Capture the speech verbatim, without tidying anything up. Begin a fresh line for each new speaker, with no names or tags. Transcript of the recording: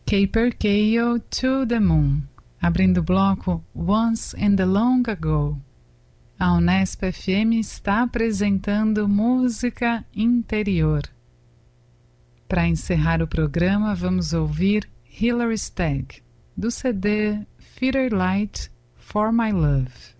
Capercaillie to the Moon, abrindo o bloco Once in the Long Ago. A Unesp F M está apresentando música interior. Para encerrar o programa, vamos ouvir Hilary Stagg, do C D Fitter Light for My Love.